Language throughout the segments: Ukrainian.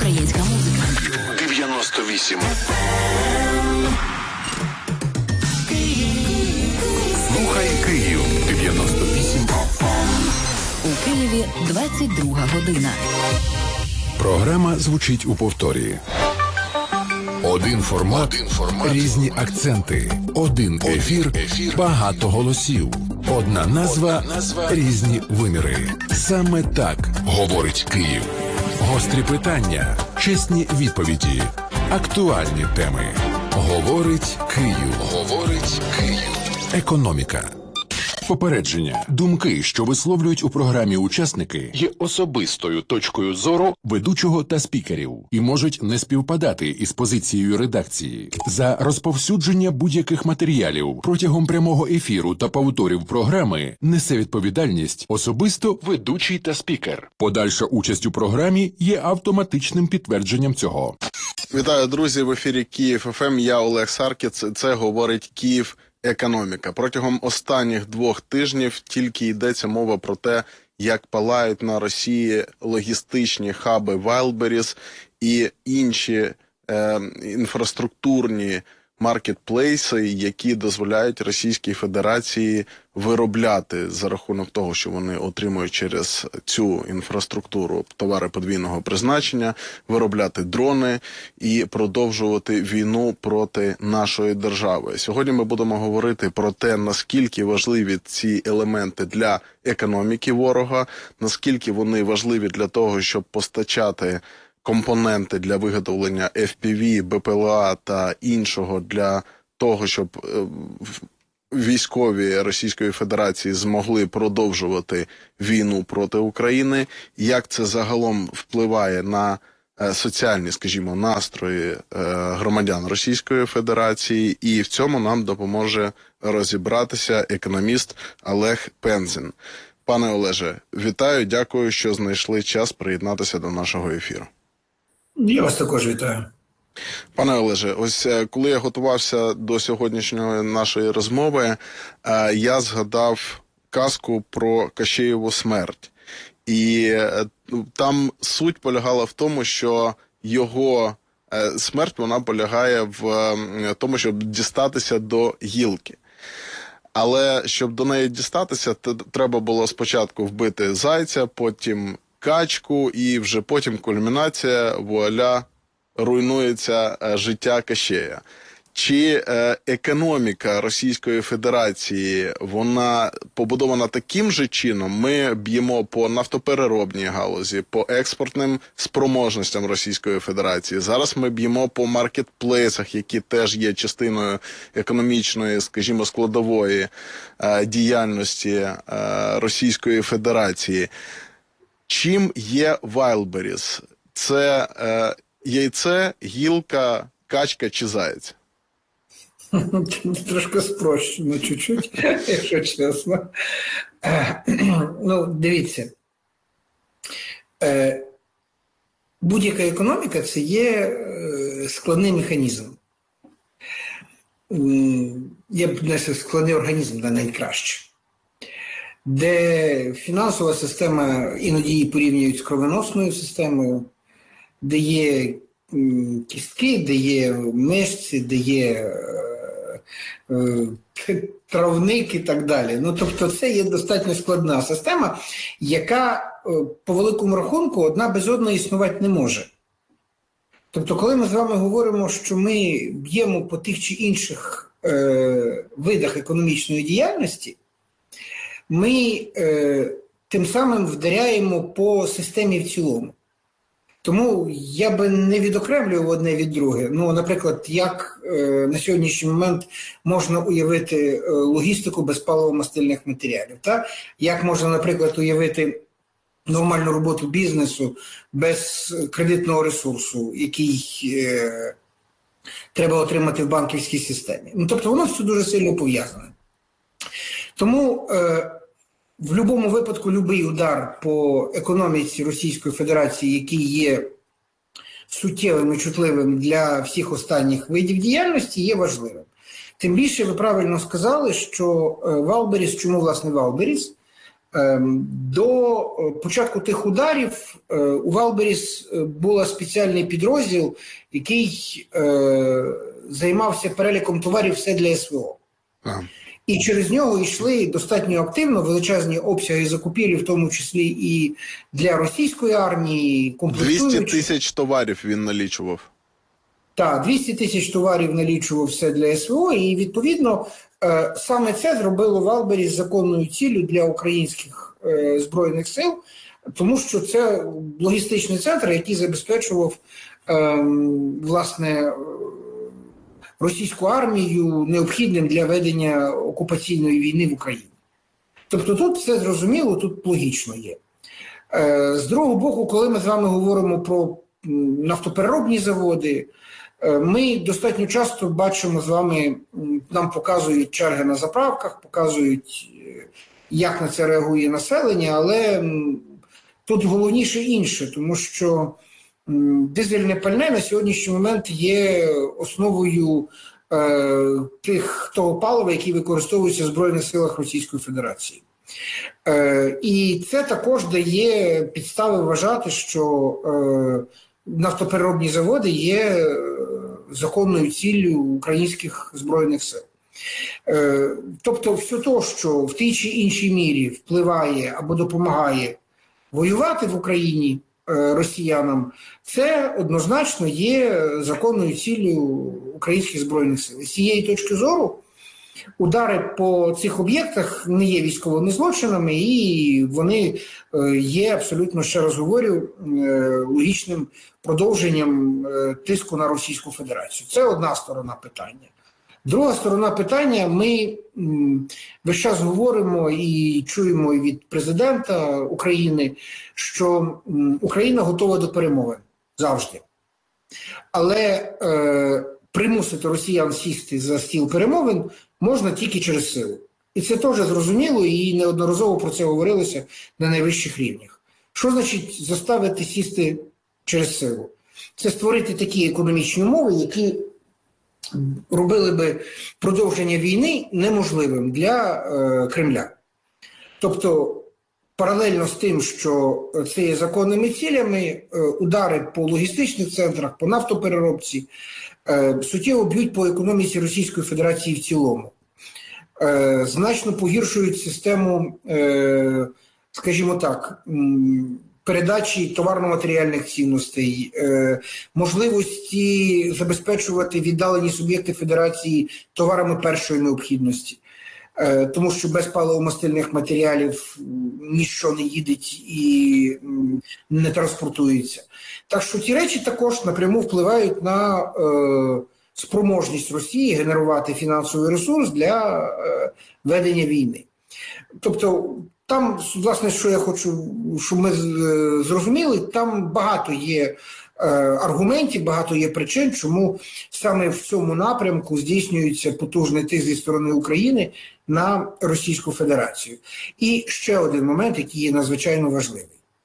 Українська музика. 98. Слухай Київ. 98. У Києві 22 година. Програма звучить у повторі. Один формат, різні акценти. Один ефір, багато голосів. Одна назва, різні виміри. Саме так говорить Київ. Гострі питання, чесні відповіді, актуальні теми. Говорить Київ. Говорить Київ. Економіка. Попередження. Думки, що висловлюють у програмі учасники, є особистою точкою зору ведучого та спікерів і можуть не співпадати із позицією редакції. За розповсюдження будь-яких матеріалів протягом прямого ефіру та повторів програми несе відповідальність особисто ведучий та спікер. Подальша участь у програмі є автоматичним підтвердженням цього. Вітаю, друзі, в ефірі Київ ФМ. Я Олег Саркіц. Це говорить Київ. Економіка. Протягом останніх 2 тижнів тільки йдеться мова про те, як палають на Росії логістичні хаби Wildberries і інші інфраструктурні маркетплейси, які дозволяють Російській Федерації виробляти за рахунок того, що вони отримують через цю інфраструктуру товари подвійного призначення, виробляти дрони і продовжувати війну проти нашої держави. Сьогодні ми будемо говорити про те, наскільки важливі ці елементи для економіки ворога, наскільки вони важливі для того, щоб постачати компоненти для виготовлення FPV, БПЛА та іншого для того, щоб військові Російської Федерації змогли продовжувати війну проти України, як це загалом впливає на соціальні, скажімо, настрої громадян Російської Федерації, і в цьому нам допоможе розібратися економіст Олег Пензін. Пане Олеже, вітаю, дякую, що знайшли час приєднатися до нашого ефіру. Я вас також вітаю. Пане Олеже, ось коли я готувався до сьогоднішньої нашої розмови, я згадав казку про Кащеєву смерть. І там суть полягала в тому, що його смерть, вона полягає в тому, щоб дістатися до гілки. Але щоб до неї дістатися, треба було спочатку вбити зайця, потім качку, і вже потім кульмінація, вуаля, руйнується життя Кащея. Чи економіка Російської Федерації, вона побудована таким же чином? Ми б'ємо по нафтопереробній галузі, по експортним спроможностям Російської Федерації. Зараз ми б'ємо по маркетплейсах, які теж є частиною економічної, скажімо, складової діяльності Російської Федерації. Чим є Wildberries? Це яйце, гілка, качка чи заєць? Трошки спрощено, чуть-чуть, якщо чесно. Ну, дивіться. Будь-яка економіка – це є складний механізм. Я б не складний організм, де найкраще. Де фінансова система, іноді її порівнюють з кровоносною системою, де є кістки, де є мишці, де є травник і так далі. Ну, тобто це є достатньо складна система, яка по великому рахунку одна без одної існувати не може. Тобто, коли ми з вами говоримо, що ми б'ємо по тих чи інших видах економічної діяльності, ми тим самим вдаряємо по системі в цілому. Тому я би не відокремлював одне від друге. Ну, наприклад, як на сьогоднішній момент можна уявити логістику без паливо-мастильних матеріалів? Та? Як можна, наприклад, уявити нормальну роботу бізнесу без кредитного ресурсу, який треба отримати в банківській системі? Ну, тобто воно все дуже сильно пов'язане. Тому в будь-якому випадку будь-який удар по економіці Російської Федерації, який є суттєвим і чутливим для всіх останніх видів діяльності, є важливим. Тим більше ви правильно сказали, що Wildberries, чому власне Wildberries? До початку тих ударів у Валберіс був спеціальний підрозділ, який займався переліком товарів все для СВО. І через нього йшли достатньо активно величезні обсяги закупівлі, в тому числі і для російської армії, комплектуючі. 200 тисяч товарів він налічував. Так, 200 тисяч товарів налічував все для СВО, і відповідно саме це зробило Валберіс законною ціллю для українських Збройних сил, тому що це логістичний центр, який забезпечував власне російську армію необхідним для ведення окупаційної війни в Україні. Тобто тут все зрозуміло, тут логічно є. З другого боку, коли ми з вами говоримо про нафтопереробні заводи, ми достатньо часто бачимо з вами, нам показують черги на заправках, показують, як на це реагує населення, але тут головніше інше, тому що дизельне пальне на сьогоднішній момент є основою того палива, які використовуються в Збройних силах Російської Федерації. І це також дає підстави вважати, що нафтопереробні заводи є законною ціллю українських Збройних сил. Тобто все те, що в тій чи іншій мірі впливає або допомагає воювати в Україні росіянам, це однозначно є законною ціллю українських Збройних сил. З цієї точки зору удари по цих об'єктах не є військовими злочинами, і вони є абсолютно, ще раз говорю, логічним продовженням тиску на Російську Федерацію. Це одна сторона питання. Друга сторона питання, ми весь час говоримо і чуємо від президента України, що Україна готова до перемовин завжди. Але примусити росіян сісти за стіл перемовин можна тільки через силу. І це теж зрозуміло, і неодноразово про це говорилося на найвищих рівнях. Що значить заставити сісти через силу? Це створити такі економічні умови, які робили би продовження війни неможливим для Кремля. Тобто, паралельно з тим, що це є законними цілями, удари по логістичних центрах, по нафтопереробці суттєво б'ють по економіці Російської Федерації в цілому. Значно погіршують систему, скажімо так, передачі товарно-матеріальних цінностей, можливості забезпечувати віддалені суб'єкти Федерації товарами першої необхідності. Тому що без паливомастильних матеріалів ніщо не їде і не транспортується. Так що ці речі також напряму впливають на спроможність Росії генерувати фінансовий ресурс для ведення війни. Тобто там, власне, що я хочу, щоб ми зрозуміли, там багато є аргументів, багато є причин, чому саме в цьому напрямку здійснюється потужний тиск зі сторони України на Російську Федерацію. І ще один момент, який є надзвичайно важливий.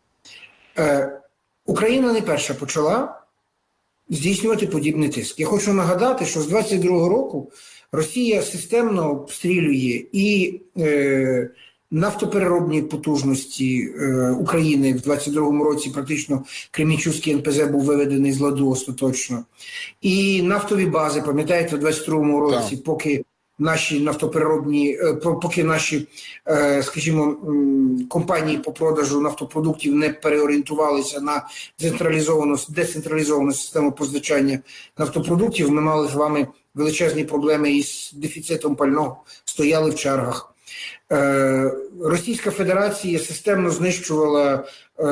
Україна не перша почала здійснювати подібний тиск. Я хочу нагадати, що з 22-го року Росія системно обстрілює і нафтопереробні потужності України. В 22-му році практично Кременчуцький НПЗ був виведений з ладу остаточно. І нафтові бази, пам'ятаєте, в 22-му році, поки наші нафтопереробні, поки наші, скажімо, компанії по продажу нафтопродуктів не переорієнтувалися на децентралізовану систему постачання нафтопродуктів, ми мали з вами величезні проблеми із дефіцитом пального, стояли в чергах. Російська Федерація системно знищувала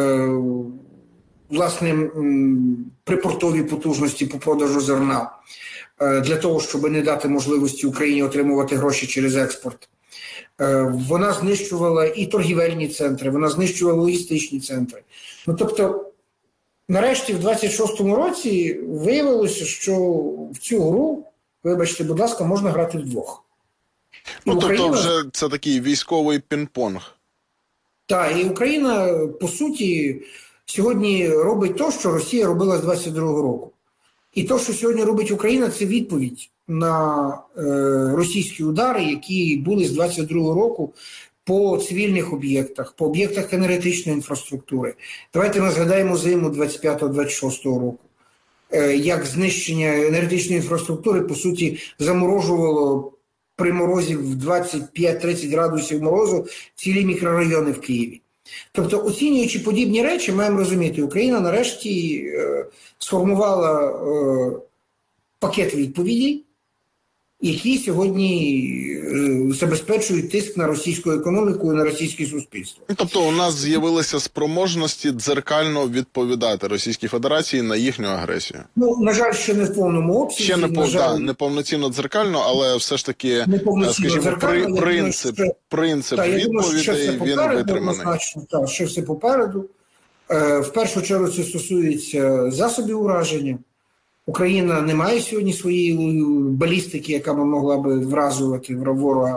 власне припортові потужності по продажу зерна для того, щоб не дати можливості Україні отримувати гроші через експорт. Вона знищувала і торгівельні центри, вона знищувала логістичні центри. Ну, тобто, нарешті в 26-му році виявилося, що в цю гру, вибачте, будь ласка, можна грати вдвох. Ну, тобто вже це такий військовий пінг-понг. Так, і Україна, по суті, сьогодні робить те, що Росія робила з 22-го року. І те, що сьогодні робить Україна, це відповідь на російські удари, які були з 22-го року по цивільних об'єктах, по об'єктах енергетичної інфраструктури. Давайте ми згадаємо зиму 25-26 року, як знищення енергетичної інфраструктури, по суті, заморожувало при морозі в 25-30 градусів морозу цілі мікрорайони в Києві. Тобто, оцінюючи подібні речі, маємо розуміти, Україна нарешті сформувала пакет відповідей, які сьогодні забезпечують тиск на російську економіку і на російське суспільство. Тобто у нас з'явилися спроможності дзеркально відповідати Російській Федерації на їхню агресію? Ну, на жаль, ще не в повному обсязі. Ще не повноцінно дзеркально, але все ж таки, скажімо, принцип відповідей, він витриманий. Так, ще все попереду. В першу чергу це стосується засобів ураження. Україна не має сьогодні своєї балістики, яка могла би вразувати ворога.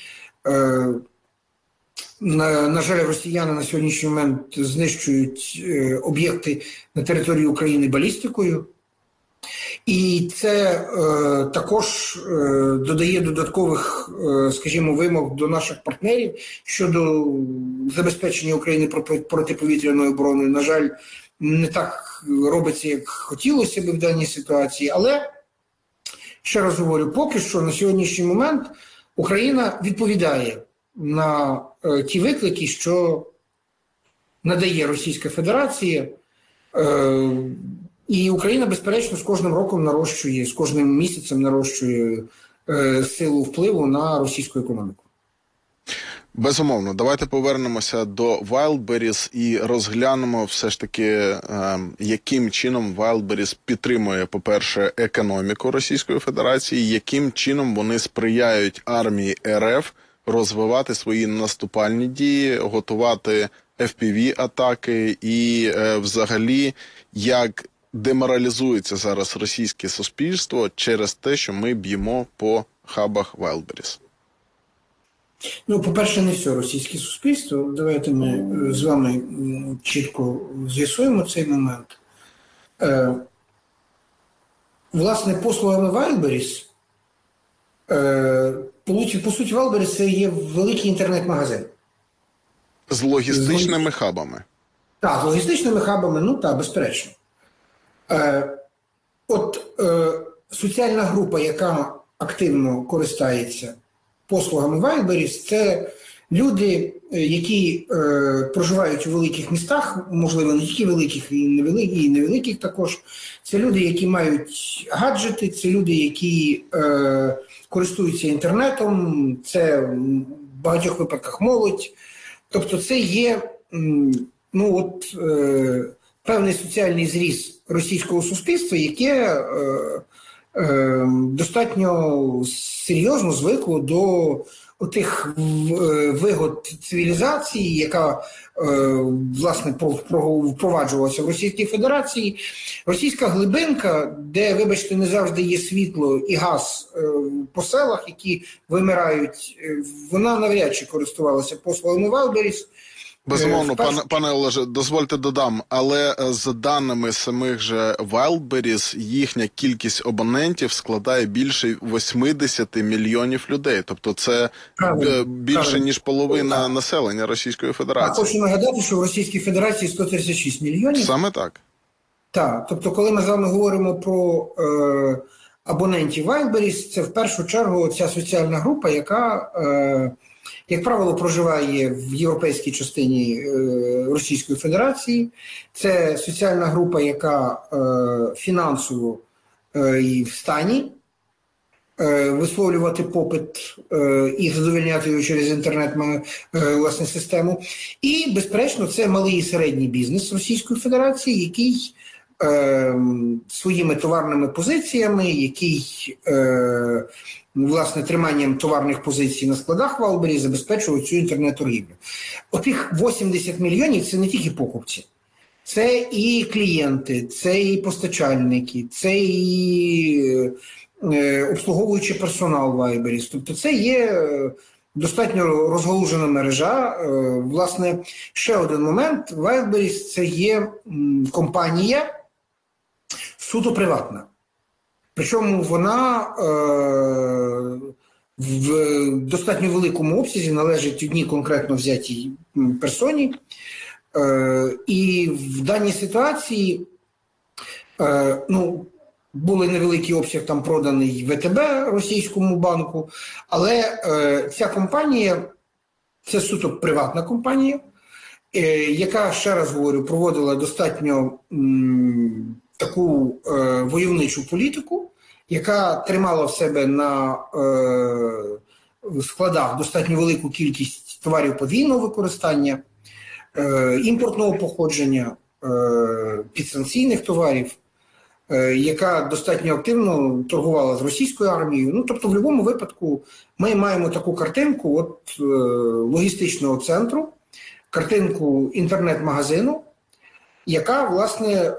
На жаль, росіяни на сьогоднішній момент знищують об'єкти на території України балістикою. І це також додає додаткових, скажімо, вимог до наших партнерів щодо забезпечення України протиповітряною обороною. На жаль, не так робиться, як хотілося б в даній ситуації, але, ще раз говорю, поки що на сьогоднішній момент Україна відповідає на ті виклики, що надає Російська Федерація, і Україна, безперечно, з кожним роком нарощує, з кожним місяцем нарощує силу впливу на російську економіку. Безумовно. Давайте повернемося до Wildberries і розглянемо все ж таки, яким чином Wildberries підтримує, по-перше, економіку Російської Федерації, яким чином вони сприяють армії РФ розвивати свої наступальні дії, готувати FPV-атаки і взагалі, як деморалізується зараз російське суспільство через те, що ми б'ємо по хабах Wildberries. Ну, по-перше, не все російське суспільство. Давайте ми з вами чітко з'ясуємо цей момент. Власне, послугами Wildberries, по суті, Wildberries – це є великий інтернет-магазин. З логістичними хабами. Так, з логістичними хабами, ну так, безперечно. Соціальна група, яка активно користається послугами Wildberries, це люди, які проживають у великих містах, можливо, не тільки великих, і невеликих також. Це люди, які мають гаджети, це люди, які користуються інтернетом, це в багатьох випадках молодь. Тобто це є певний соціальний зріз російського суспільства, яке достатньо серйозно звикло до тих вигод цивілізації, яка, власне, впроваджувалася в Російській Федерації. Російська глибинка, де, вибачте, не завжди є світло і газ по селах, які вимирають, вона навряд чи користувалася послугами Wildberries. Безумовно, пане Олеже, дозвольте додам, але за даними самих же Wildberries, їхня кількість абонентів складає більше 80 мільйонів людей. Тобто це більше, ніж половина населення Російської Федерації. Хочу нагадати, що в Російській Федерації 136 мільйонів. Саме так. Так, тобто коли ми з вами говоримо про абонентів Wildberries, це в першу чергу ця соціальна група, яка, як правило, проживає в європейській частині Російської Федерації. Це соціальна група, яка фінансово і в стані висловлювати попит і задовольняти його через інтернет, власне, систему. І, безперечно, це малий і середній бізнес Російської Федерації, який своїми товарними позиціями, який, власне, триманням товарних позицій на складах Wildberries забезпечує цю інтернет-торгівлю. Отих 80 мільйонів – це не тільки покупці. Це і клієнти, це і постачальники, це і обслуговуючий персонал Wildberries. Тобто це є достатньо розгалужена мережа. Власне, ще один момент. Wildberries – це є компанія суто приватна. Причому вона в достатньо великому обсязі належить одній конкретно взятій персоні. І в даній ситуації були невеликий обсяг там проданий ВТБ російському банку, але ця компанія – це суто приватна компанія, яка, ще раз говорю, проводила достатньо таку войовничу політику, яка тримала в себе на складах достатньо велику кількість товарів подвійного використання, імпортного походження, підсанкційних товарів, яка достатньо активно торгувала з російською армією. Тобто, в будь-якому випадку ми маємо таку картинку логістичного центру, картинку інтернет-магазину, яка, власне,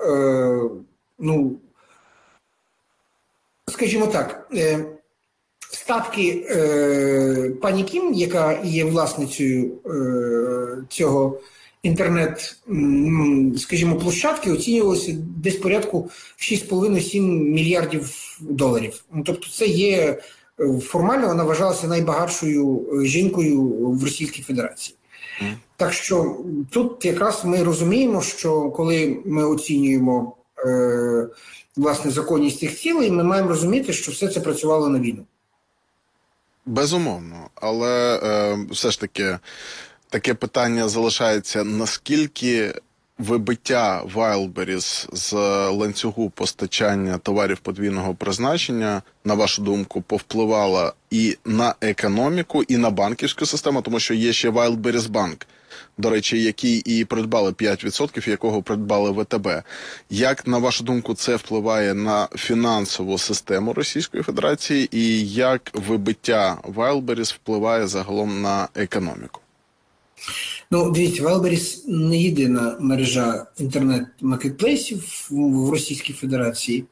скажімо так, статки пані Кім, яка є власницею цього інтернет, скажімо, площадки, оцінювалося десь порядку 6,5-7 мільярдів доларів. Тобто це є, формально вона вважалася найбагатшою жінкою в Російській Федерації. Так що тут якраз ми розуміємо, що коли ми оцінюємо власне законність цих цілей, ми маємо розуміти, що все це працювало на війну. Безумовно, але все ж таки таке питання залишається, наскільки вибиття Wildberries з ланцюгу постачання товарів подвійного призначення, на вашу думку, повпливало і на економіку, і на банківську систему, тому що є ще Wildberries Bank, до речі, який і придбали 5%, якого придбали ВТБ. Як, на вашу думку, це впливає на фінансову систему Російської Федерації і як вибиття Wildberries впливає загалом на економіку? Дивіться, Wildberries не єдина мережа інтернет-маркетплейсів в Російській Федерації.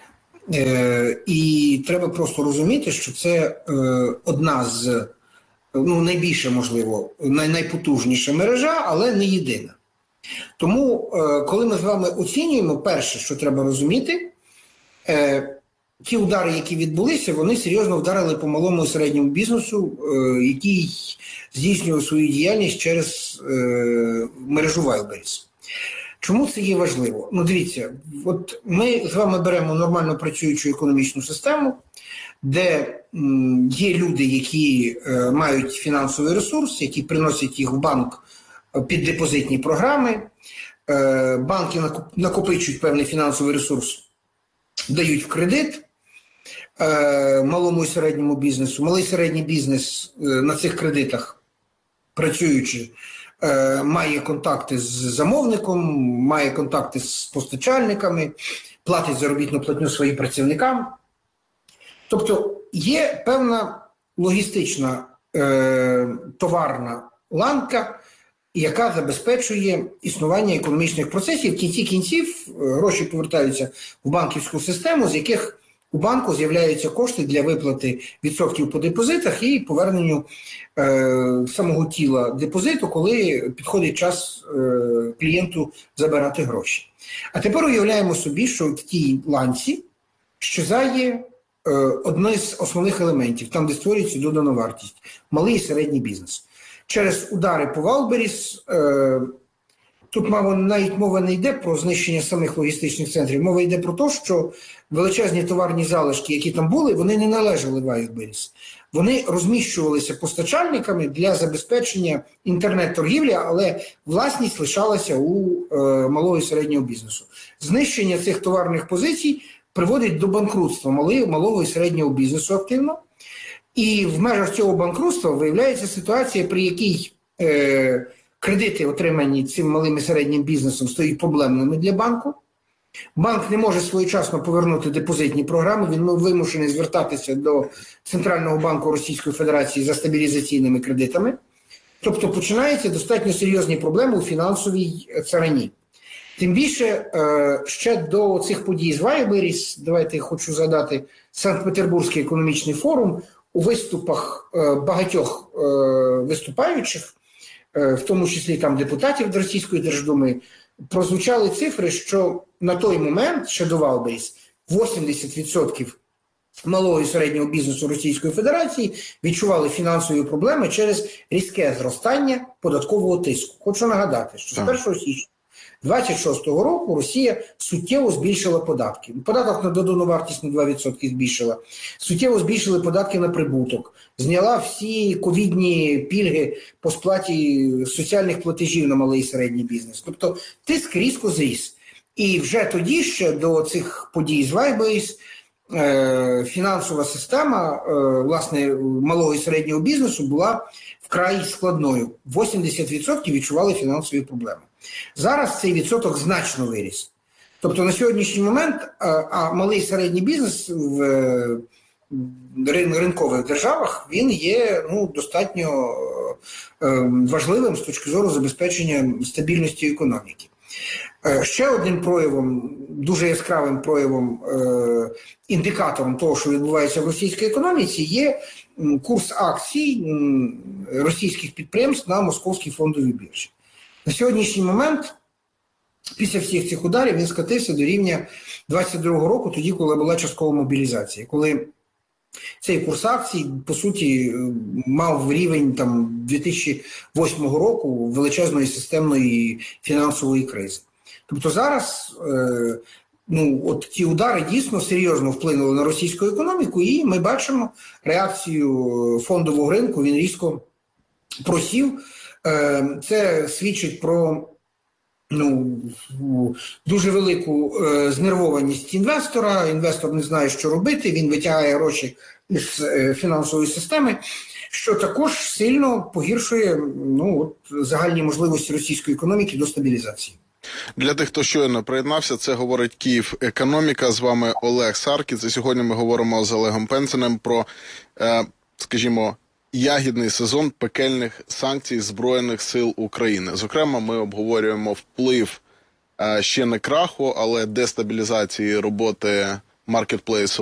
І треба просто розуміти, що це одна з, найбільше, можливо, найпотужніша мережа, але не єдина. Тому, коли ми з вами оцінюємо, перше, що треба розуміти, ті удари, які відбулися, вони серйозно вдарили по малому і середньому бізнесу, який здійснював свою діяльність через мережу Wildberries. Чому це є важливо? Дивіться, от ми з вами беремо нормально працюючу економічну систему, де є люди, які мають фінансовий ресурс, які приносять їх в банк під депозитні програми, банки накопичують певний фінансовий ресурс, дають в кредит малому і середньому бізнесу. Малий і середній бізнес на цих кредитах, працюючи, має контакти з замовником, має контакти з постачальниками, платить заробітну платню своїм працівникам. Тобто є певна логістична товарна ланка, яка забезпечує існування економічних процесів. В кінці кінців гроші повертаються в банківську систему, з яких у банку з'являються кошти для виплати відсотків по депозитах і поверненню самого тіла депозиту, коли підходить час клієнту забирати гроші. А тепер уявляємо собі, що в тій ланці щезає одне з основних елементів, там, де створюється додана вартість – малий і середній бізнес. Через удари по Wildberries, тут, мабуть, навіть мова не йде про знищення самих логістичних центрів, мова йде про те, що величезні товарні залишки, які там були, вони не належали Wildberries. Вони розміщувалися постачальниками для забезпечення інтернет-торгівлі, але власність лишалася у малого і середнього бізнесу. Знищення цих товарних позицій приводить до банкрутства малого і середнього бізнесу активно. І в межах цього банкрутства виявляється ситуація, при якій кредити, отримані цим малим і середнім бізнесом, стають проблемними для банку. Банк не може своєчасно повернути депозитні програми, він вимушений звертатися до Центрального банку Російської Федерації за стабілізаційними кредитами. Тобто починаються достатньо серйозні проблеми у фінансовій царині. Тим більше, ще до цих подій з Wildberries, давайте я хочу згадати Санкт-Петербурзький економічний форум, у виступах багатьох виступаючих, в тому числі там депутатів Російської Держдуми, прозвучали цифри, що на той момент, ще до Wildberries, 80% малого і середнього бізнесу Російської Федерації відчували фінансові проблеми через різке зростання податкового тиску. Хочу нагадати, що з 1 січня 2026 року Росія суттєво збільшила податки. Податок на додану вартість на 2% збільшила, суттєво збільшили податки на прибуток, зняла всі ковідні пільги по сплаті соціальних платежів на малий і середній бізнес. Тобто тиск різко зріс. І вже тоді ще до цих подій з Вайбейс фінансова система власне малого і середнього бізнесу була вкрай складною. 80% відчували фінансові проблеми. Зараз цей відсоток значно виріс. Тобто на сьогоднішній момент малий і середній бізнес в ринкових державах, він є достатньо важливим з точки зору забезпечення стабільності економіки. Ще одним проявом, дуже яскравим проявом, індикатором того, що відбувається в російській економіці, є курс акцій російських підприємств на московській фондовій біржі. На сьогоднішній момент, після всіх цих ударів, він скотився до рівня 22-го року, тоді, коли була часткова мобілізація, коли цей курс акцій, по суті, мав рівень 2008 року величезної системної фінансової кризи. Тобто зараз ті удари дійсно серйозно вплинули на російську економіку, і ми бачимо реакцію фондового ринку, він різко просів. Це свідчить про дуже велику знервованість інвестора. Інвестор не знає, що робити, він витягає гроші із фінансової системи, що також сильно погіршує загальні можливості російської економіки до стабілізації. Для тих, хто щойно приєднався, це говорить Київ Економіка. З вами Олег Саркіс. І сьогодні ми говоримо з Олегом Пензеним про, скажімо, ягідний сезон пекельних санкцій Збройних сил України. Зокрема, ми обговорюємо вплив ще не краху, але дестабілізації роботи маркетплейсу